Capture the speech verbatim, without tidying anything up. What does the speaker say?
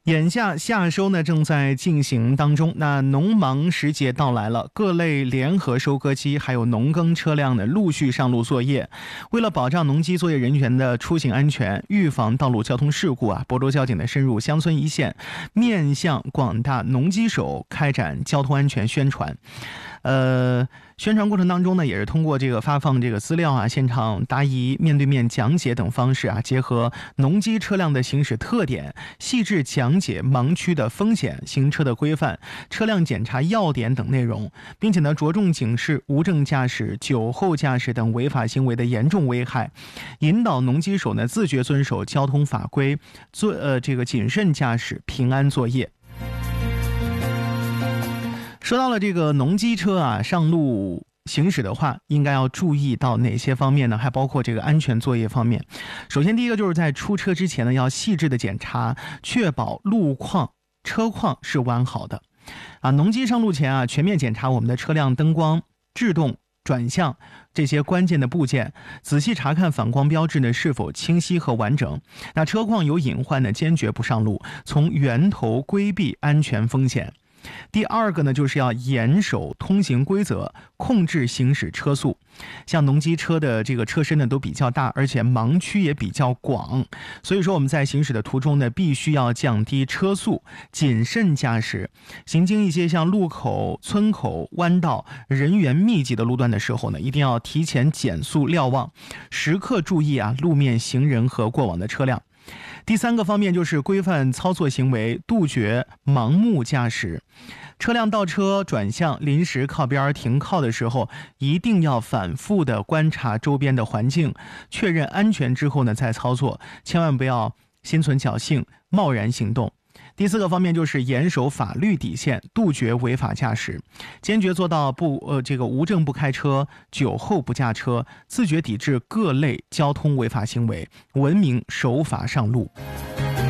眼下夏收呢正在进行当中，那农忙时节到来了，各类联合收割机还有农耕车辆呢陆续上路作业。为了保障农机作业人员的出行安全，预防道路交通事故啊，亳州交警呢深入乡村一线，面向广大农机手开展交通安全宣传。呃，宣传过程当中呢，也是通过这个发放这个资料啊、现场答疑、面对面讲解等方式啊，结合农机车辆的行驶特点，细致讲解盲区的风险、行车的规范、车辆检查要点等内容，并且呢，着重警示无证驾驶、酒后驾驶等违法行为的严重危害，引导农机手呢自觉遵守交通法规，做呃这个谨慎驾驶、平安作业。说到了这个农机车啊上路行驶的话，应该要注意到哪些方面呢？还包括这个安全作业方面。首先第一个就是在出车之前呢，要细致的检查，确保路况车况是完好的啊。农机上路前啊，全面检查我们的车辆灯光、制动、转向这些关键的部件，仔细查看反光标志呢是否清晰和完整。那车况有隐患呢，坚决不上路，从源头规避安全风险。第二个呢，就是要严守通行规则，控制行驶车速。像农机车的这个车身呢都比较大，而且盲区也比较广，所以说我们在行驶的途中呢，必须要降低车速，谨慎驾驶。行经一些像路口、村口、弯道、人员密集的路段的时候呢，一定要提前减速瞭望，时刻注意啊路面行人和过往的车辆。第三个方面就是规范操作行为，杜绝盲目驾驶。车辆倒车、转向、临时靠边停靠的时候，一定要反复的观察周边的环境，确认安全之后呢再操作，千万不要心存侥幸，贸然行动。第四个方面就是严守法律底线，杜绝违法驾驶，坚决做到不呃这个无证不开车、酒后不驾车，自觉抵制各类交通违法行为，文明守法上路。